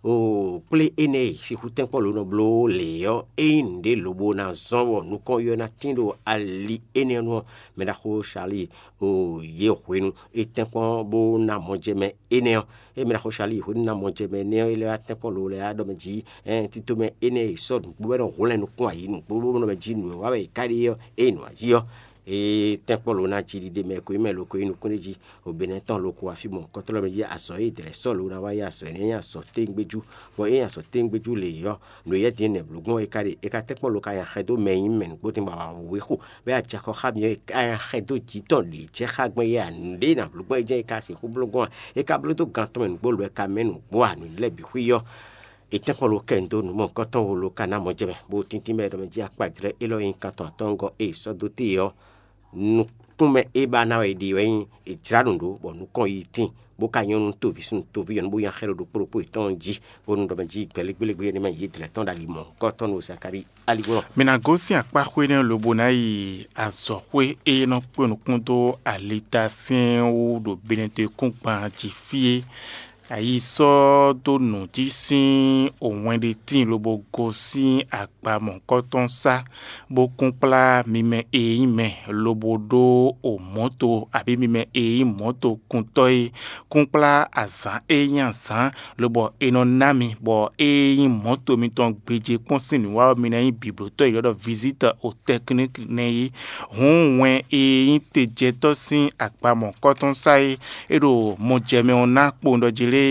o ple ene si huten ko lo no blo leo ende lobo na zonwo nu kon yo na tindo ali ene no me da ho shali o ye hwenu eten ko bo na mojeme ene e me da ho shali ho na mojeme ne ile aten ko lo le ado me ji tito me ene so bo no ho le no ko ayi no bo no me ji no wa be kari yo eno aji yo e tempo lo na jiri de me ko imelo ko inu kuniji obìnrin ton lo ko afimo ko to lo meji aso e de so lo na wa ya so ni ya so tengbeju fo e ya so tengbeju le yo no ye din ne blogun e kare e ka tempo lo ka ya hedo meyin men bo tin baba we ko be a jako kha mi e ka hedo ji ton li je kha gbon ya nde na blogun e je ka si ko blogun e ka blodo ganto men bo lo ka menu bo anu le bi yo ite polo kendo no mo koton lo kana mo jebe bo tinti me do me ji akpadre elo yin katon tongo e so do ti yo nu tume e ba na we di wen e tradundo bo nu kon yitin bo ka yon to visun to vion bo yan khero do propos ton ji bo nu do me ji pele gbele ni me yi dire ton dali mo koton no sakari aligoro mina gosi akpa kwene lobo na yi azokwe e no kwenu kunto alita sin o do benete kunpa ji fie ayi so do no ti sin ohun de tin lobo go sin àpamọ́ koton sa bo kunpla mime e me lobo do o moto abi mime e moto kuntoi kunpla azan e yan san lobo eno nami bo e moto mi ton gbeje ponsin wa mi na yin bibloto yodo visite au technique ne hun wen e te jeto sin àpamọ́ koton sa e ro mo jeme ona po ndo jire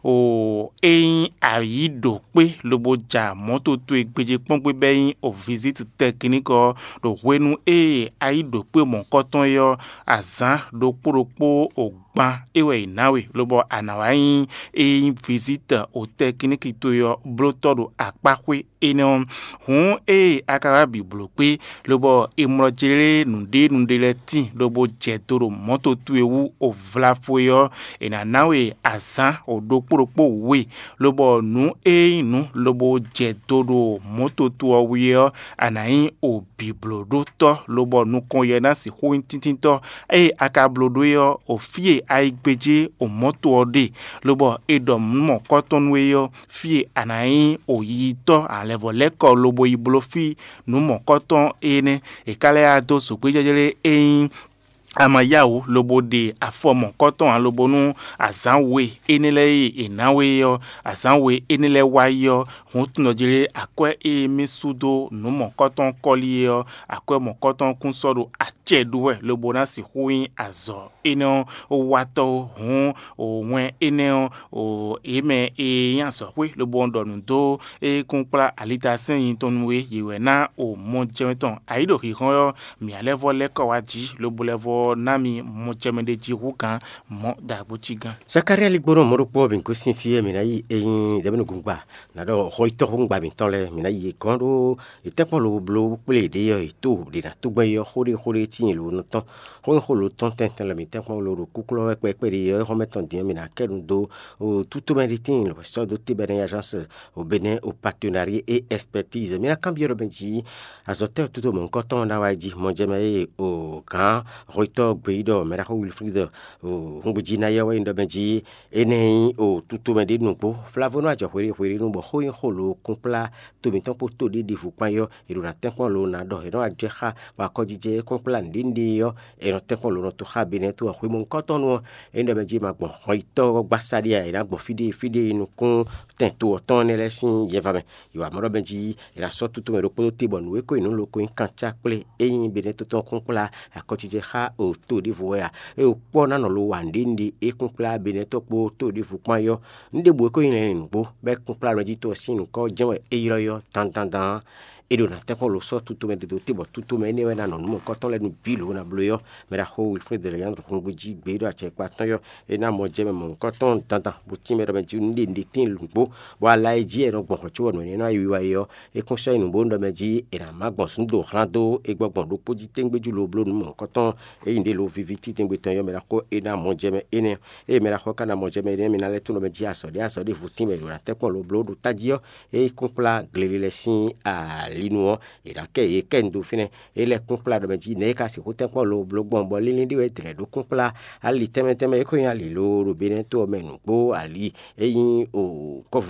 o eyin ayido pe lobo ja moto to egbeje pon pe beyin o visit technique do wenu ayido pe mo koton yo azan do poropo ogban ewe inawe lobo anawayin eyin visit o technique to yo blotodo apakwe ene hun akara biblo pe lobo imrojere nunde letin lobo jetoro moto to ewu o vlafo yo ena nawe azan odo poropo we lobo nu inu lobo jetoro moto to owe anayin o biblodo to lobo nu kon ye na si ho tintin to akablodo yo o fie aigbeje o moto ode lobo edom mo koton we yo fie anayin o yi to alevo leko lobo iblo fi nu mo koton ene kale ado so gbejejere amayawo lobo de afomo koton alobo nu azanwe enele enawe yo azanwe enele wayo hun tunojire akwe emisudo nu mo koton koli yo akwe mo koton kunsodo acheduwe lobo na si huin azo eno wato hun o wen ene o eme yanso we lobo ndonu do kunpla alita sin tonwe yewe na o mo jeton aido ki ho mi alevo leko waji lobo levo nami mo chemede ji hukan mo da buchiga Zakaria ligboro mo rupo bin ko sin fie mi na yi eyin de benu gungba na do hoito gungba bin tole mi na yi kondo itepo lo blo ple de yo ito de na to gbe yo hore tin lo no ton ho lo ton ten le mi tepo lo kukulo pe de yo ho meton din mi na kedun do tout me de tin lo so do te ben agence au Bénin au partenariat et expertise mi na cambiero benji azote tout mon coton na waji mo jeme o kan hoito gbedo me ra ho Wilfried o ngbuji na yo ndo benji ene o tutu me de nupo flavono ajo hwere nu bo ho lo kunpla to mi ton po to de fu pan yo ero na ten kon lo na do ero aje kha wa ko jije kunpla ndindi yo ero ten kon lo no to kha bene to hwe mon koton no ndo benji ma gbo hoito gbasari ya ira gbo fide nu kun ten to ton ne lesin ye va me yo amoro benji ira so tutu me ro po te bonu e ko inu lo ko kan chakple eyin bene to ton kunpla akotije kha o to de fu ya e o po na no lo wa ndindi e kunpla bene to po to de fu pan yo nde bo ko yin nbo be kunpla lo ji to sin ko jewe e yiro yo tan edo na te ko lo so tutu me de te bo tutu me ne we na no mo ko ton le nu bilo na blo yo me ra ho Wilfried de Leandro ngbuji gbe do ache pa ton yo e na mo je me mo ko ton tan bu ti me do me ju ndi tin lumbo wa la ji e no gbon ko chu no ni na yi wa yo e kun so inu bo ndo me ji e na ma gbon sun do rando e gbon do poji tengbeju lo blo nu mo ko ton e inde lo viviti tengbe ton yo me ra ko e na mo je me ene e me ra ko kana mo je me ne mi na le tu no me ji aso de fu ti me do na te ko lo blo do taji yo e kunpla glele le sin a linuo ira ke e kendo fine ele kunpla do meji ne ka si hoten ko lo blogbon bo lini di we tre do kunpla ali teme e ko yan ali lo ro bene to menu gbo ali eyin o ko